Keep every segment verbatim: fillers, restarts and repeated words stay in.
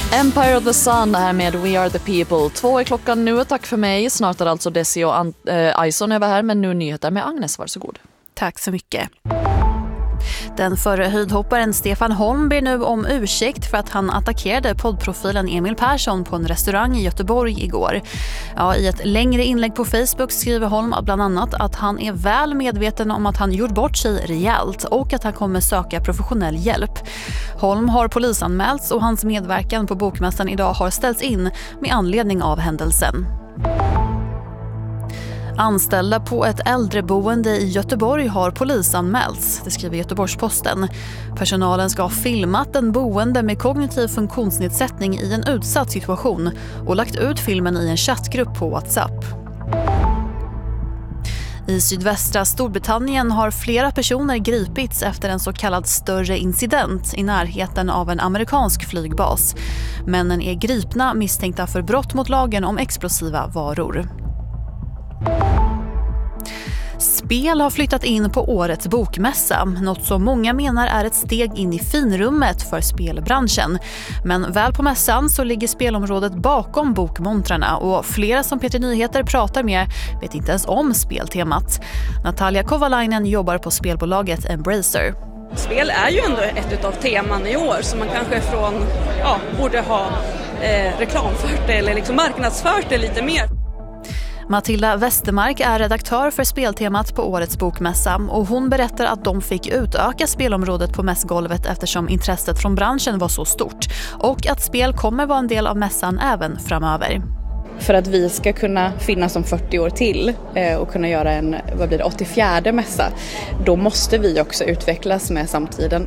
Empire of the Sun här med We Are the People. Två är klockan nu. Tack för mig. Snart är alltså Desi och An- äh, Ison över här. Men nu nyheter med Agnes. Varsågod. Tack så mycket. Den förre höjdhopparen Stefan Holm ber nu om ursäkt för att han attackerade poddprofilen Emil Persson på en restaurang i Göteborg igår. Ja, i ett längre inlägg på Facebook skriver Holm bland annat att han är väl medveten om att han gjort bort sig rejält och att han kommer söka professionell hjälp. Holm har polisanmälts och hans medverkan på bokmässan idag har ställts in med anledning av händelsen. Anställda på ett äldreboende i Göteborg har polisanmälts, det skriver Göteborgs-Posten. Personalen ska ha filmat en boende med kognitiv funktionsnedsättning i en utsatt situation och lagt ut filmen i en chattgrupp på WhatsApp. I sydvästra Storbritannien har flera personer gripits efter en så kallad större incident i närheten av en amerikansk flygbas. Männen är gripna misstänkta för brott mot lagen om explosiva varor. Spel har flyttat in på årets bokmässa, något som många menar är ett steg in i finrummet för spelbranschen. Men väl på mässan så ligger spelområdet bakom bokmontrarna och flera som Peter Nyheter pratar med vet inte ens om speltemat. Natalia Kovalainen jobbar på spelbolaget Embracer. Spel är ju ändå ett av teman i år så man kanske från, ja, borde ha eh, reklamfört det eller liksom marknadsfört det lite mer. Matilda Westermark är redaktör för speltemat på årets bokmässa och hon berättar att de fick utöka spelområdet på mässgolvet eftersom intresset från branschen var så stort och att spel kommer vara en del av mässan även framöver. För att vi ska kunna finnas om fyrtio år till och kunna göra en vad blir det, åttiofjärde mässa, då måste vi också utvecklas med samtiden.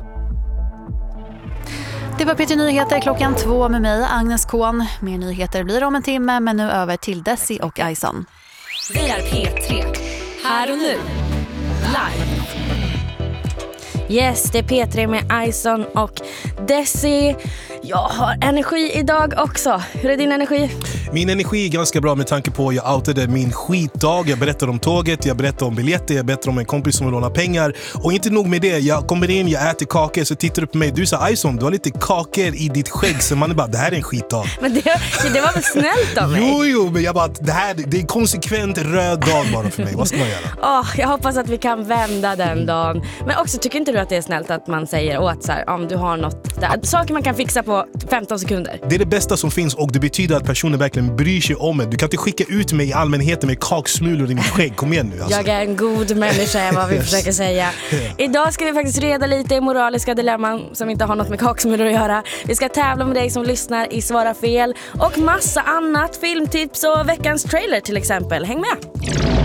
Det var Peter Nyheter klockan två med mig, Agnes Kohn. Mer nyheter blir om en timme, men nu över till Desi och Ison. Vi är P tre. Här och nu. Live. Yes, det är P tre med Ison och Desi. Jag har energi idag också. Hur är din energi? Min energi är ganska bra med tanke på att jag outade min skitdag. Jag berättar om tåget, jag berättar om biljetter, jag berättar om en kompis som vill låna pengar. Och inte nog med det, jag kommer in, jag äter kakor, så tittar du på mig. Du sa, Ison, du har lite kakor i ditt skägg. Så man är bara, det här är en skitdag. Men det, det var väl snällt av mig? Jo, jo, men jag bara, det här det är konsekvent röd dag bara för mig. Vad ska man göra? Oh, jag hoppas att vi kan vända den dagen. Men också, tycker inte du att det är snällt att man säger åt så här, om du har något där, saker man kan fixa på femton sekunder? Det är det bästa som finns och det betyder att personen verkligen bryr sig om det. Du kan inte skicka ut mig i allmänheten med kaksmulor i mitt skägg. Kom igen nu. Alltså. Jag är en god människa, vad vi yes. försöker säga. Idag ska vi faktiskt reda lite i moraliska dilemman som inte har något med kaksmulor att göra. Vi ska tävla med dig som lyssnar i Svara fel och massa annat, filmtips och veckans trailer till exempel. Häng med!